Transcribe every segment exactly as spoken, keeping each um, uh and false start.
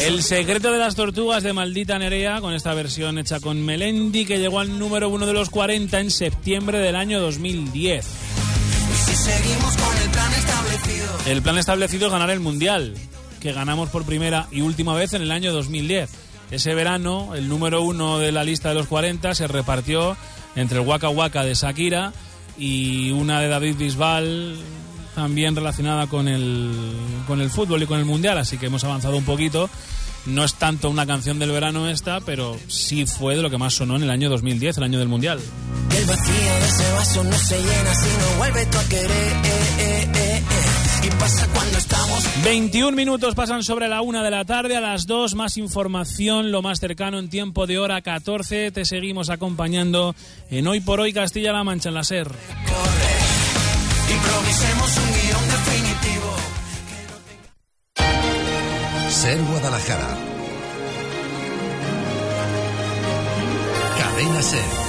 El secreto de las tortugas de Maldita Nerea, con esta versión hecha con Melendi, que llegó al número uno de los cuarenta en septiembre del año dos mil diez. Y si seguimos con el plan establecido. El plan establecido es ganar el Mundial, que ganamos por primera y última vez en el año dos mil diez. Ese verano, el número uno de la lista de los cuarenta se repartió entre el Waka Waka de Shakira y una de David Bisbal, también relacionada con el, con el fútbol y con el Mundial, así que hemos avanzado un poquito. No es tanto una canción del verano esta, pero sí fue de lo que más sonó en el año dos mil diez, el año del Mundial. El vacío de ese vaso no se llena si no vuelve tú a querer. Eh, eh, eh, eh. Y pasa cuando estamos... veintiún minutos pasan sobre la una de la tarde, a las dos más información, lo más cercano en tiempo de hora catorce. Te seguimos acompañando en Hoy por Hoy Castilla-La Mancha en la SER. Corre, improvisemos un guión definitivo. SER Guadalajara. Cadena SER.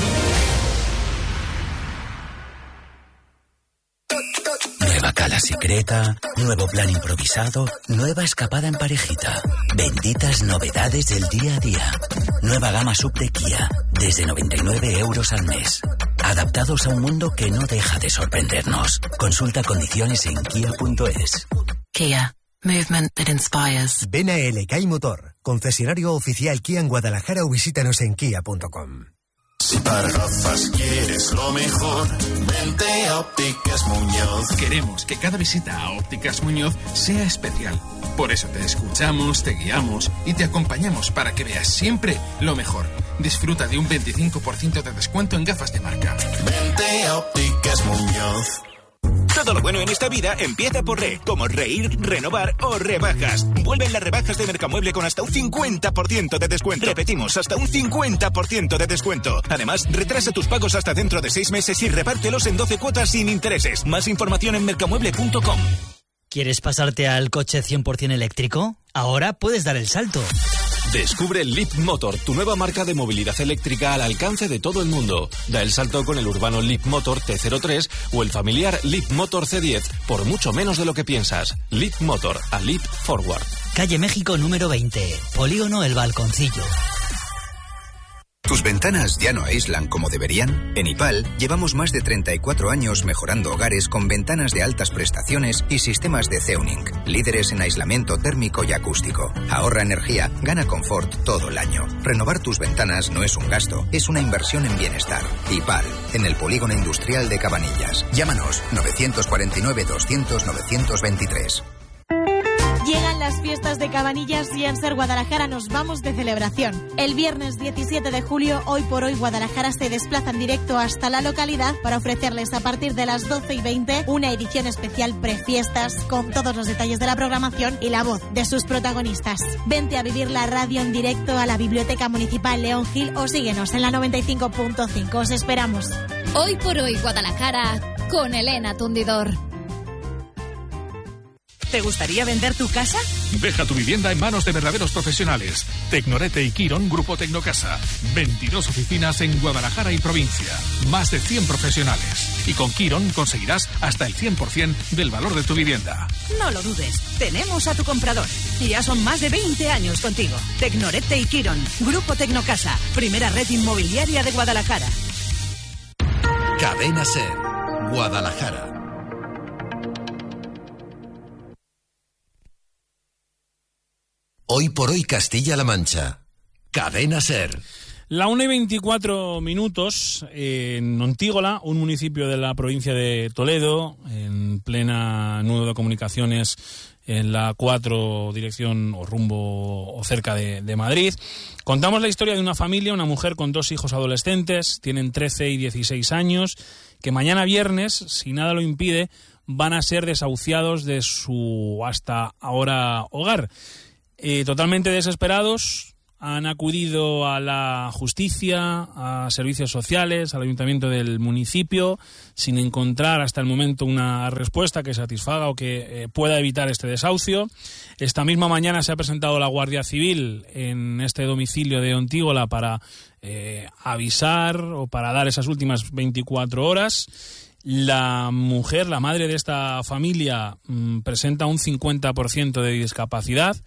Nueva cala secreta, nuevo plan improvisado, nueva escapada en parejita. Benditas novedades del día a día. Nueva gama sub de Kia, desde noventa y nueve euros al mes. Adaptados a un mundo que no deja de sorprendernos. Consulta condiciones en kia punto es. Kia. Movement that inspires. Ven a L K I Motor, concesionario oficial Kia en Guadalajara, o visítanos en kia punto com. Si para gafas quieres lo mejor, vente a Ópticas Muñoz. Queremos que cada visita a Ópticas Muñoz sea especial. Por eso te escuchamos, te guiamos y te acompañamos para que veas siempre lo mejor. Disfruta de un veinticinco por ciento de descuento en gafas de marca. Vente a Ópticas Muñoz. Todo lo bueno en esta vida empieza por re, como reír, renovar o rebajas. Vuelven las rebajas de Mercamueble con hasta un cincuenta por ciento de descuento. Repetimos, hasta un cincuenta por ciento de descuento. Además, retrasa tus pagos hasta dentro de seis meses y repártelos en doce cuotas sin intereses. Más información en mercamueble punto com. ¿Quieres pasarte al coche cien por ciento eléctrico? Ahora puedes dar el salto. Descubre Leap Motor, tu nueva marca de movilidad eléctrica al alcance de todo el mundo. Da el salto con el urbano Leap Motor T cero tres o el familiar Leap Motor C diez por mucho menos de lo que piensas. Leap Motor, a Leap Forward. Calle México número veinte, Polígono El Balconcillo. ¿Tus ventanas ya no aíslan como deberían? En IPAL llevamos más de treinta y cuatro años mejorando hogares con ventanas de altas prestaciones y sistemas de Zeuning, líderes en aislamiento térmico y acústico. Ahorra energía, gana confort todo el año. Renovar tus ventanas no es un gasto, es una inversión en bienestar. IPAL, en el Polígono Industrial de Cabanillas. Llámanos novecientos cuarenta y nueve, doscientos, novecientos veintitrés. Llegan las fiestas de Cabanillas y en SER Guadalajara nos vamos de celebración. El viernes diecisiete de julio, Hoy por Hoy Guadalajara se desplaza en directo hasta la localidad para ofrecerles a partir de las doce y veinte una edición especial prefiestas con todos los detalles de la programación y la voz de sus protagonistas. Vente a vivir la radio en directo a la Biblioteca Municipal León Gil o síguenos en la noventa y cinco punto cinco. Os esperamos. Hoy por Hoy Guadalajara con Elena Tundidor. ¿Te gustaría vender tu casa? Deja tu vivienda en manos de verdaderos profesionales. Tecnorete y Quirón Grupo Tecnocasa. veintidós oficinas en Guadalajara y provincia. Más de cien profesionales. Y con Quirón conseguirás hasta el cien por ciento del valor de tu vivienda. No lo dudes. Tenemos a tu comprador. Y ya son más de veinte años contigo. Tecnorete y Quirón Grupo Tecnocasa. Primera red inmobiliaria de Guadalajara. Cadena SER. Guadalajara. Hoy por Hoy Castilla-La Mancha. Cadena SER. La una y veinticuatro minutos en Ontígola, un municipio de la provincia de Toledo, en plena nudo de comunicaciones en la cuatro, dirección o rumbo o cerca de, de Madrid. Contamos la historia de una familia, una mujer con dos hijos adolescentes, tienen trece y dieciséis años, que mañana viernes, si nada lo impide, van a ser desahuciados de su hasta ahora hogar. Eh, totalmente desesperados, han acudido a la justicia, a servicios sociales, al ayuntamiento del municipio, sin encontrar hasta el momento una respuesta que satisfaga o que eh, pueda evitar este desahucio. Esta misma mañana se ha presentado la Guardia Civil en este domicilio de Ontígola para eh, avisar o para dar esas últimas veinticuatro horas. La mujer, la madre de esta familia, mmm, presenta un cincuenta por ciento de discapacidad.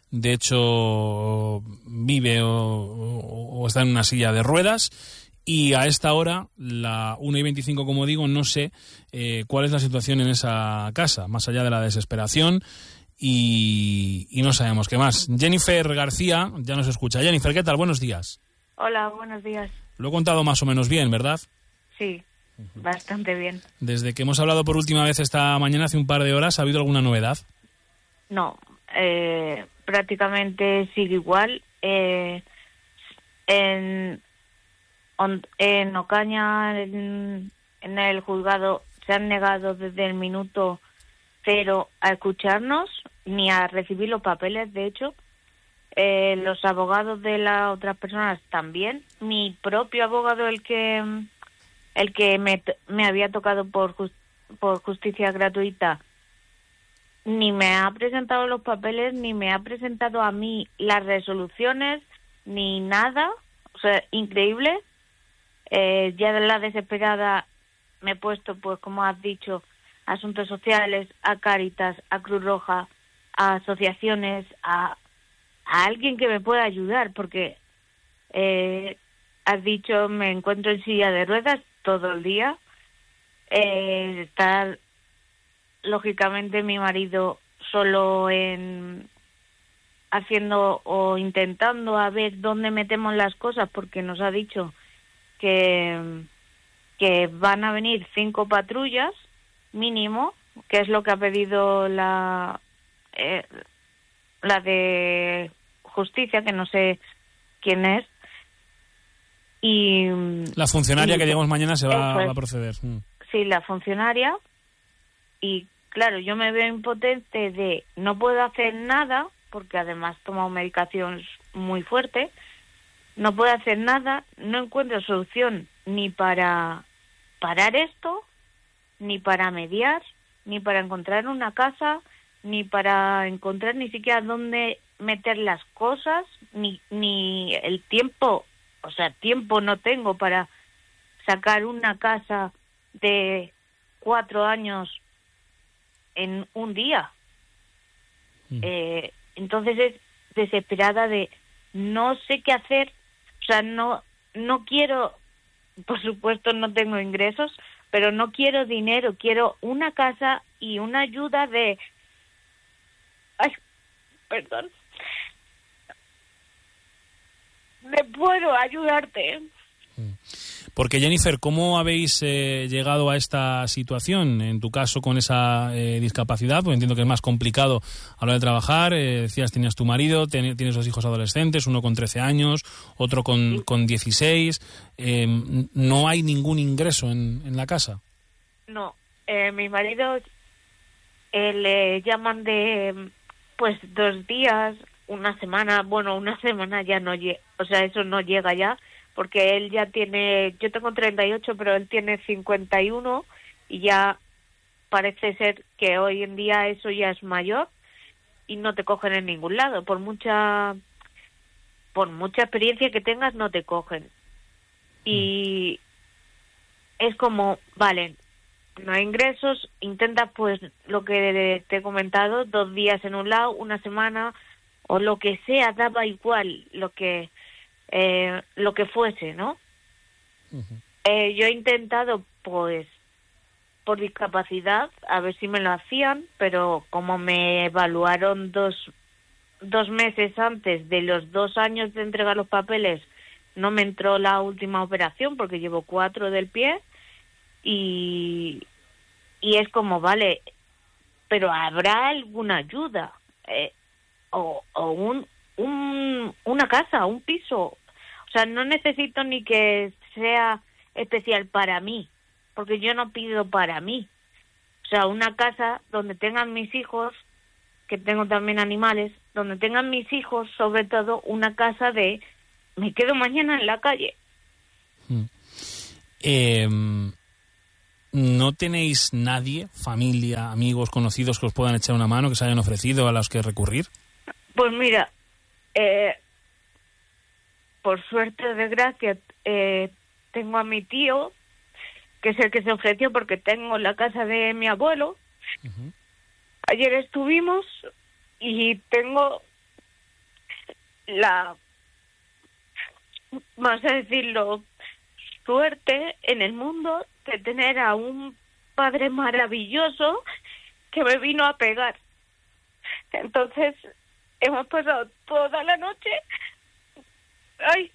de hecho vive o, o, o está en una silla de ruedas. Y a esta hora, la una y veinticinco, como digo, no sé eh, cuál es la situación en esa casa, más allá de la desesperación, y, y no sabemos qué más. Jennifer García ya nos escucha. Jennifer, ¿qué tal? Buenos días. Hola, buenos días. Lo he contado más o menos bien, ¿verdad? Sí, bastante bien. Desde que hemos hablado por última vez esta mañana, hace un par de horas, ¿ha habido alguna novedad? No, eh, prácticamente sigue igual. Eh, en... En Ocaña, en, en el juzgado, se han negado desde el minuto cero a escucharnos, ni a recibir los papeles, de hecho. Eh, los abogados de las otras personas también. Mi propio abogado, el que el que me, me había tocado por, just, por justicia gratuita, ni me ha presentado los papeles, ni me ha presentado a mí las resoluciones, ni nada. O sea, increíble. Eh, ya de la desesperada me he puesto, pues como has dicho, a Asuntos Sociales, a Cáritas, a Cruz Roja, a asociaciones, a, a alguien que me pueda ayudar, porque eh, has dicho, me encuentro en silla de ruedas todo el día. Eh, está, lógicamente, mi marido solo en haciendo o intentando a ver dónde metemos las cosas, porque nos ha dicho que, que van a venir cinco patrullas mínimo, que es lo que ha pedido la eh, la de justicia, que no sé quién es, y la funcionaria y, que llegamos mañana se va, es, va a proceder. Mm. Sí, la funcionaria, y claro, yo me veo impotente de no puedo hacer nada, porque además he tomado medicación muy fuerte. No puedo hacer nada, no encuentro solución ni para parar esto, ni para mediar, ni para encontrar una casa, ni para encontrar ni siquiera dónde meter las cosas, ni, ni el tiempo, o sea, tiempo no tengo para sacar una casa de cuatro años en un día. Mm. Eh, entonces es desesperada de no sé qué hacer. O sea, no no quiero, por supuesto no tengo ingresos, pero no quiero dinero, quiero una casa y una ayuda de... Ay, perdón. ¿Me puedo ayudarte? Porque, Jennifer, ¿cómo habéis eh, llegado a esta situación? En tu caso, con esa eh, discapacidad, pues entiendo que es más complicado a la hora de trabajar. Eh, decías, tenías tu marido, ten, tienes dos hijos adolescentes, uno con trece años, otro con, con dieciséis. Eh, ¿No hay ningún ingreso en, en la casa? No, eh, mi marido eh, le llaman de, pues, dos días, una semana. Bueno, una semana ya no llega, o sea, eso no llega ya. Porque él ya tiene, yo tengo treinta y ocho, pero él tiene cincuenta y uno y ya parece ser que hoy en día eso ya es mayor y no te cogen en ningún lado. Por mucha por mucha experiencia que tengas, no te cogen. Y es como, vale, no hay ingresos, intentas pues lo que te he comentado, dos días en un lado, una semana o lo que sea, daba igual lo que... Eh, lo que fuese, ¿no? Uh-huh. Eh, yo he intentado, pues, por discapacidad, a ver si me lo hacían, pero como me evaluaron dos, dos meses antes de los dos años de entregar los papeles, no me entró la última operación porque llevo cuatro del pie y, y es como, vale, pero ¿habrá alguna ayuda? Eh, o, o un... Un, una casa, un piso. O sea, no necesito ni que sea especial para mí, porque yo no pido para mí. O sea, una casa donde tengan mis hijos, que tengo también animales, donde tengan mis hijos, sobre todo una casa de me quedo mañana en la calle. Hmm. Eh, ¿No tenéis nadie, familia, amigos, conocidos que os puedan echar una mano, que se hayan ofrecido, a los que recurrir? Pues mira, Eh, por suerte o desgracia, eh, tengo a mi tío, que es el que se ofreció porque tengo la casa de mi abuelo. Uh-huh. Ayer estuvimos y tengo la, vamos a decirlo, suerte en el mundo de tener a un padre maravilloso que me vino a pegar. Entonces, hemos pasado toda la noche... Ay...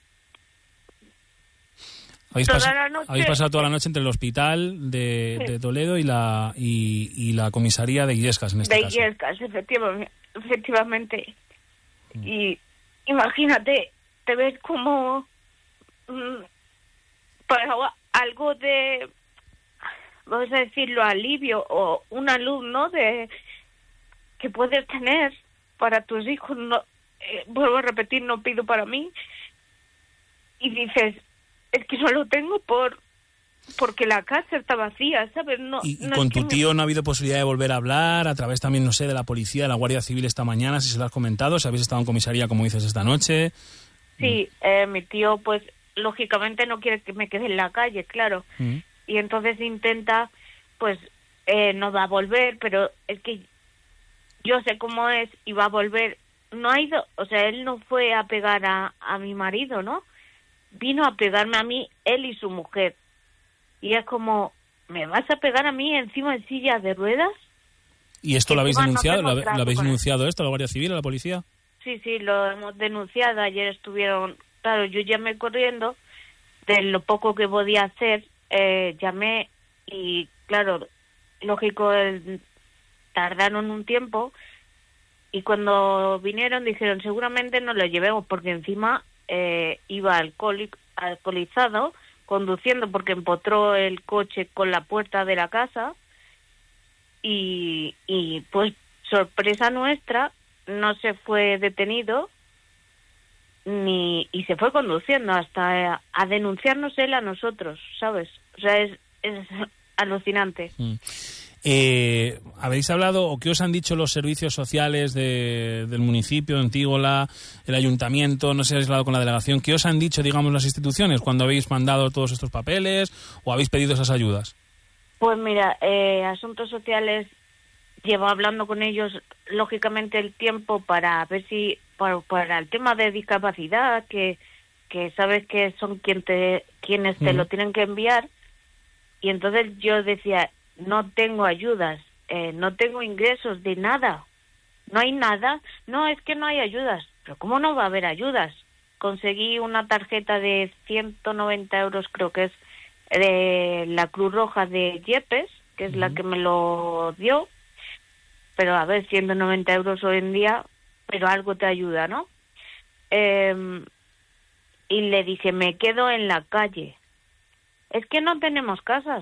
Habéis, toda pas la noche... habéis pasado toda la noche entre el hospital de, Sí. de Toledo y la y, y la comisaría de Illescas, en este de caso. Illescas, efectivamente. efectivamente. Y imagínate, te ves como mm, para algo de, vamos a decirlo, alivio o una luz, ¿no? De que puedes tener para tus hijos. No, eh, vuelvo a repetir, no pido para mí. Y dices, es que no lo tengo por porque la casa está vacía, ¿sabes? No, ¿Y, y no con es que tu me- tío no ha habido posibilidad de volver a hablar? A través también, no sé, de la policía, de la Guardia Civil esta mañana, si se lo has comentado, si habéis estado en comisaría, como dices, esta noche. Sí, eh, mi tío, pues, lógicamente no quiere que me quede en la calle, claro. Mm. Y entonces intenta, pues, eh, no va a volver, pero es que yo sé cómo es y va a volver. No ha ido, o sea, él no fue a pegar a, a mi marido, ¿no? Vino a pegarme a mí, él y su mujer. Y es como, ¿me vas a pegar a mí encima en silla de ruedas? ¿Y esto lo habéis Encima no denunciado? ¿Lo, tengo habe- trato lo habéis con él. denunciado esto a la Guardia Civil, a la policía? Sí, sí, lo hemos denunciado. Ayer estuvieron, claro, yo llamé corriendo, de lo poco que podía hacer, eh, llamé y, claro, lógico, el- tardaron un tiempo y cuando vinieron dijeron, seguramente no lo llevemos porque encima eh, iba alcohólico, alcoholizado, conduciendo porque empotró el coche con la puerta de la casa y, y pues, sorpresa nuestra, no se fue detenido ni y se fue conduciendo hasta a, a denunciarnos él a nosotros, ¿sabes? O sea, es, es alucinante. Mm. Eh, ¿Habéis hablado o qué os han dicho los servicios sociales de, del municipio, de Antígola, el ayuntamiento, no sé si habéis hablado con la delegación, qué os han dicho, digamos, las instituciones cuando habéis mandado todos estos papeles o habéis pedido esas ayudas? Pues mira, eh, Asuntos Sociales llevo hablando con ellos, lógicamente, el tiempo para ver si, para, para el tema de discapacidad, que, que sabes que son quien te, quienes te Ujú. lo tienen que enviar, y entonces yo decía, no tengo ayudas, eh, no tengo ingresos de nada, no hay nada, no, es que no hay ayudas, pero ¿cómo no va a haber ayudas? Conseguí una tarjeta de ciento noventa euros, creo que es, de la Cruz Roja de Yepes, que es la que me lo dio, pero a ver, ciento noventa euros hoy en día, pero algo te ayuda, ¿no? Eh, y le dije, me quedo en la calle. Es que no tenemos casas,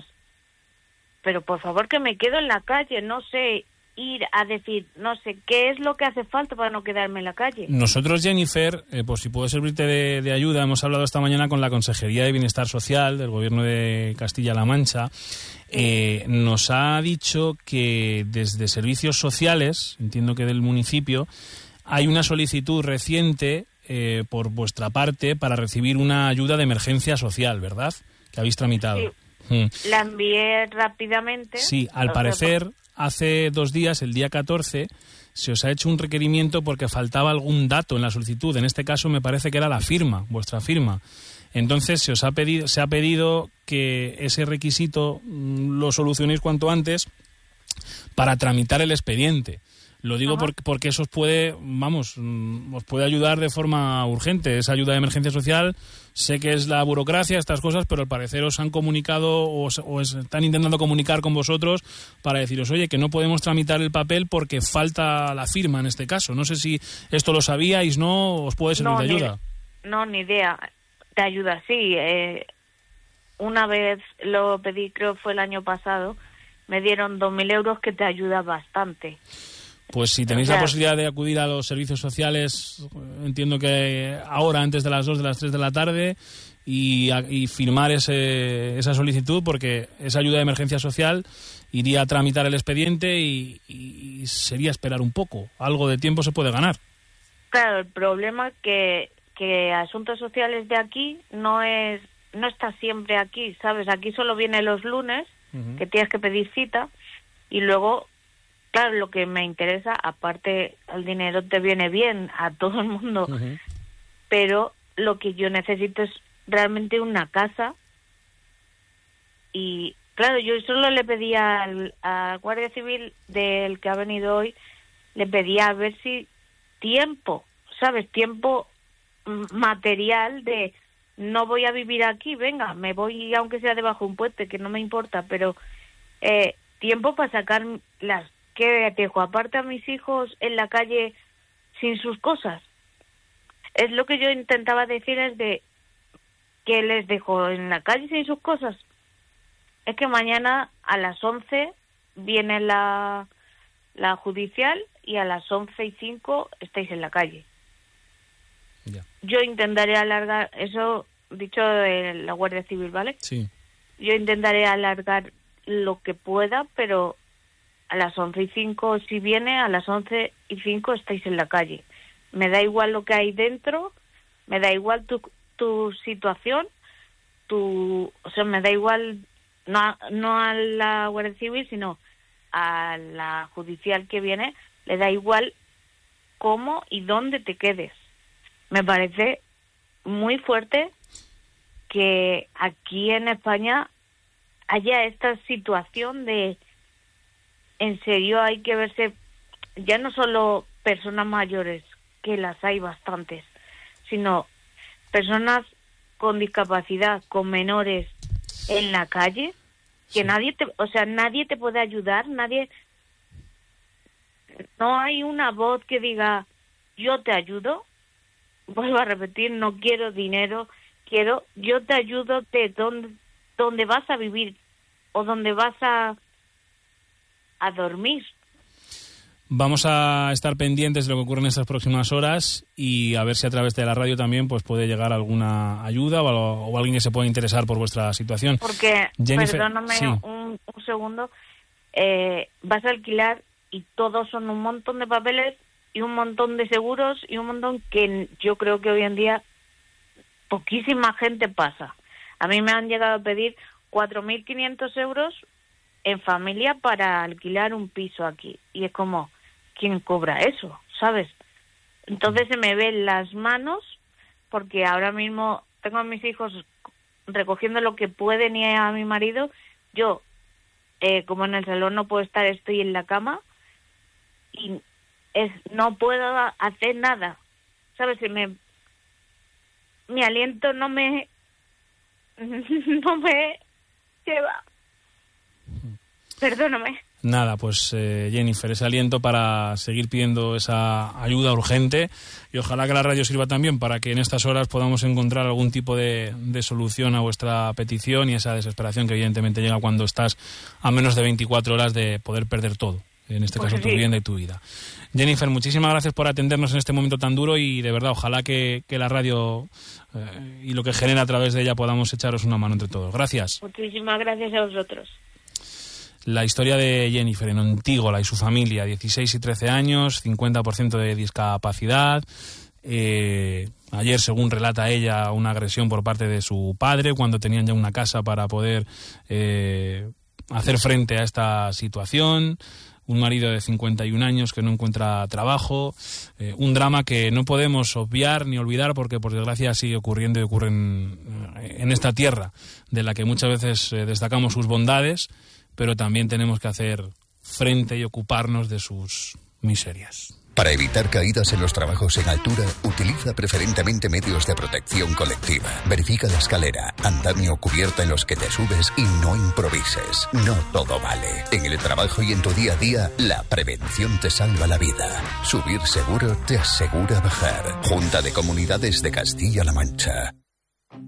pero por favor que me quedo en la calle, no sé, ir a decir, no sé, ¿qué es lo que hace falta para no quedarme en la calle? Nosotros, Jennifer, eh, por si puede servirte de, de ayuda, hemos hablado esta mañana con la Consejería de Bienestar Social del Gobierno de Castilla-La Mancha. Eh, nos ha dicho que desde servicios sociales, entiendo que del municipio, hay una solicitud reciente eh, por vuestra parte para recibir una ayuda de emergencia social, ¿verdad? Que habéis tramitado. Sí. Mm. La envié rápidamente. Sí, al O sea, parecer, hace dos días, el día catorce, se os ha hecho un requerimiento porque faltaba algún dato en la solicitud. En este caso me parece que era la firma, vuestra firma. Entonces se os ha pedido, se ha pedido que ese requisito mm, lo solucionéis cuanto antes para tramitar el expediente. Lo digo porque, porque eso os puede, vamos, mm, os puede ayudar de forma urgente. Esa ayuda de emergencia social, sé que es la burocracia, estas cosas, pero al parecer os han comunicado o, os- o os están intentando comunicar con vosotros para deciros, oye, que no podemos tramitar el papel porque falta la firma en este caso. No sé si esto lo sabíais, ¿no? ¿Os puede servir no, de ni- ayuda? no, ni idea. Te ayuda, sí. Eh, una vez lo pedí, creo fue el año pasado, me dieron dos mil euros que te ayuda bastante. Pues si tenéis O sea, la posibilidad de acudir a los servicios sociales, entiendo que ahora, antes de las dos, de las tres de la tarde, y, a- y firmar ese, esa solicitud, porque esa ayuda de emergencia social iría a tramitar el expediente y, y sería esperar un poco. Algo de tiempo se puede ganar. Claro, el problema es que, que Asuntos Sociales de aquí no es no está siempre aquí, ¿sabes? Aquí solo viene los lunes, que tienes que pedir cita, y luego claro, lo que me interesa, aparte el dinero te viene bien a todo el mundo, uh-huh. pero lo que yo necesito es realmente una casa. Y claro, yo solo le pedía al, al Guardia Civil del que ha venido hoy, le pedía a ver si tiempo, ¿sabes? Tiempo material de no voy a vivir aquí, venga, me voy aunque sea debajo de un puente, que no me importa, pero eh, tiempo para sacar las... ¿Qué dejo? Aparte a mis hijos en la calle sin sus cosas. Es lo que yo intentaba decir, es de que les dejo en la calle sin sus cosas. Es que mañana a las once viene la, la judicial y a las once y cinco estáis en la calle. Yeah. Yo intentaré alargar, eso dicho de la Guardia Civil, ¿vale? Sí. Yo intentaré alargar lo que pueda, pero a las once y cinco, si viene, a las once y cinco estáis en la calle. Me da igual lo que hay dentro, me da igual tu, tu situación, tu, o sea, me da igual, no a, no a la Guardia Civil, sino a la judicial que viene, le da igual cómo y dónde te quedes. Me parece muy fuerte que aquí en España haya esta situación de, en serio, hay que verse, ya no solo personas mayores, que las hay bastantes, sino personas con discapacidad, con menores en la calle, que sí. nadie te, o sea, nadie te puede ayudar, nadie, no hay una voz que diga, yo te ayudo. Vuelvo a repetir, no quiero dinero, quiero, yo te ayudo de dónde, dónde vas a vivir o dónde vas a, a dormir. Vamos a estar pendientes de lo que ocurre en estas próximas horas y a ver si a través de la radio también pues puede llegar alguna ayuda o, o alguien que se pueda interesar por vuestra situación. Porque, Jennifer, perdóname sí. un, un segundo, eh, vas a alquilar y todos son un montón de papeles y un montón de seguros y un montón que yo creo que hoy en día poquísima gente pasa. A mí me han llegado a pedir cuatro mil quinientos euros en familia para alquilar un piso aquí. Y es como, ¿quién cobra eso? ¿Sabes? Entonces se me ven las manos porque ahora mismo tengo a mis hijos recogiendo lo que pueden y a mi marido. Yo, eh, como en el salón no puedo estar, estoy en la cama y... Es, no puedo hacer nada, ¿sabes? Me, mi aliento no me, no me lleva. Perdóname. Nada, pues eh, Jennifer, ese aliento para seguir pidiendo esa ayuda urgente y ojalá que la radio sirva también para que en estas horas podamos encontrar algún tipo de, de solución a vuestra petición y esa desesperación que evidentemente llega cuando estás a menos de veinticuatro horas de poder perder todo. En este pues caso, sí. tu vivienda y tu vida. Jennifer, muchísimas gracias por atendernos en este momento tan duro y de verdad, ojalá que, que la radio eh, y lo que genera a través de ella podamos echaros una mano entre todos. Gracias. Muchísimas gracias a vosotros. La historia de Jennifer en Ontígola y su familia, dieciséis y trece años, cincuenta por ciento de discapacidad. Eh, ayer, según relata ella, una agresión por parte de su padre cuando tenían ya una casa para poder eh, hacer frente a esta situación. Un marido de cincuenta y un años que no encuentra trabajo, eh, un drama que no podemos obviar ni olvidar porque por desgracia sigue ocurriendo y ocurre en, en esta tierra de la que muchas veces eh, destacamos sus bondades, pero también tenemos que hacer frente y ocuparnos de sus miserias. Para evitar caídas en los trabajos en altura, utiliza preferentemente medios de protección colectiva. Verifica la escalera, andamio o cubierta en los que te subes y no improvises. No todo vale. En el trabajo y en tu día a día, la prevención te salva la vida. Subir seguro te asegura bajar. Junta de Comunidades de Castilla-La Mancha.